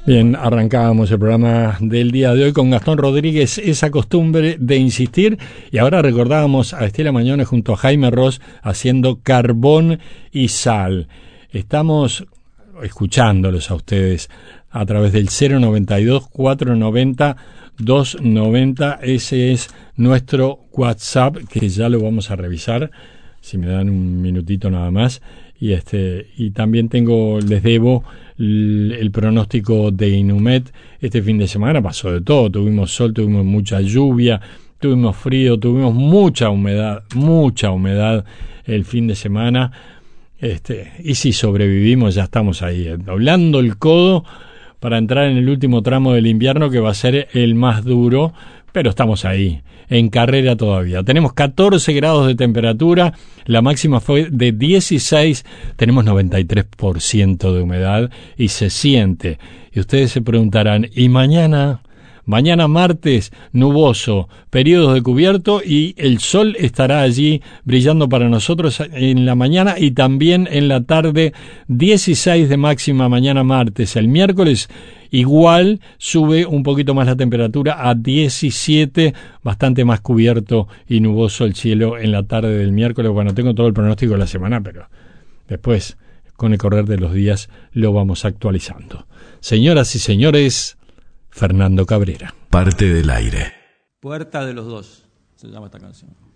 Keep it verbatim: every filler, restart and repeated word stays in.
Bien, arrancábamos el programa del día de hoy con Gastón Rodríguez, esa costumbre de insistir, y ahora recordábamos a Estela Mañones junto a Jaime Ross haciendo Carbón y Sal. Estamos escuchándolos a ustedes a través del cero noventa y dos, cuatrocientos noventa, doscientos noventa, ese es nuestro WhatsApp, que ya lo vamos a revisar, si me dan un minutito nada más. Y este y también tengo les debo el, el pronóstico de Inumet. Este fin de semana pasó de todo, tuvimos sol, tuvimos mucha lluvia, tuvimos frío, tuvimos mucha humedad, mucha humedad el fin de semana. Este, y si sobrevivimos, ya estamos ahí, doblando el codo para entrar en el último tramo del invierno, que va a ser el más duro, pero estamos ahí, en carrera todavía. Tenemos catorce grados de temperatura, la máxima fue de dieciséis, tenemos noventa y tres por ciento de humedad y se siente. Y ustedes se preguntarán, ¿y mañana? Mañana martes, nuboso, periodos de cubierto, y el sol estará allí brillando para nosotros en la mañana y también en la tarde. Dieciséis de máxima mañana martes. El miércoles igual, sube un poquito más la temperatura a diecisiete, bastante más cubierto y nuboso el cielo en la tarde del miércoles. Bueno, tengo todo el pronóstico de la semana, pero después, con el correr de los días, lo vamos actualizando. Señoras y señores, Fernando Cabrera. Parte del aire. Puerta de los dos, se llama esta canción.